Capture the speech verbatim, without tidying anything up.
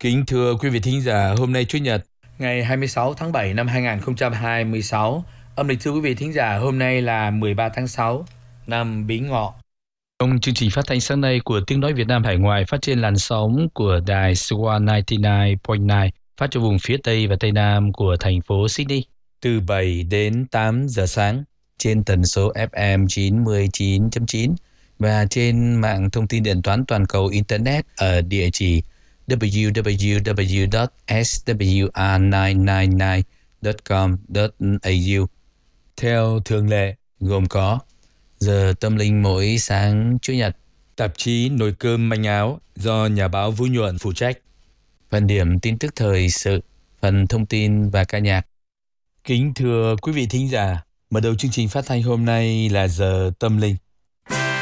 Kính thưa quý vị thính giả, hôm nay Chủ nhật, ngày hai mươi sáu tháng bảy năm hai nghìn không trăm hai mươi sáu, âm lịch. Thưa quý vị thính giả, hôm nay là mười ba tháng sáu năm Bính Ngọ. Trong chương trình phát thanh sáng nay của Tiếng nói Việt Nam hải ngoại phát trên làn sóng của đài Swan chín mươi chín phẩy chín, phát cho vùng phía Tây và Tây Nam của thành phố Sydney từ bảy đến tám giờ sáng trên tần số ép em chín mươi chín chấm chín và trên mạng thông tin điện toán toàn cầu Internet ở địa chỉ w w w chấm s w r chín chín chín chấm com chấm a u. Theo thường lệ, gồm có giờ tâm linh mỗi sáng Chủ nhật, tạp chí Nồi cơm manh áo do nhà báo Vũ Nhuận phụ trách, phần điểm tin tức thời sự, phần thông tin và ca nhạc. Kính thưa quý vị thính giả, mở đầu chương trình phát thanh hôm nay là giờ tâm linh.